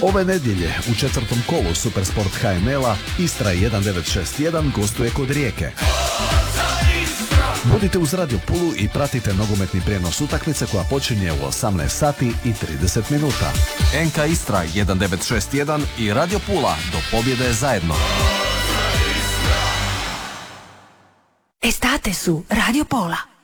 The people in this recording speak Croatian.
Ove nedjelje u četvrtom kolu Supersport HNL-a Istra 1961 gostuje kod Rijeke. Budite uz Radio Pulu i pratite nogometni prijenos utakmice koja počinje u 18 sati i 30 minuta. NK Istra 1961 i Radio Pula do pobjede zajedno. Estate su Radio Pola.